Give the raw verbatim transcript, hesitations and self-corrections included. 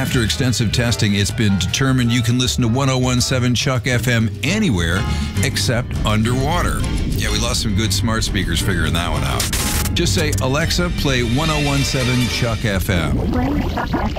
After extensive testing, it's been determined you can listen to one oh one seven Chuck F M anywhere except underwater. Yeah, we lost some good smart speakers figuring that one out. Just say, Alexa, play one oh one seven Chuck F M.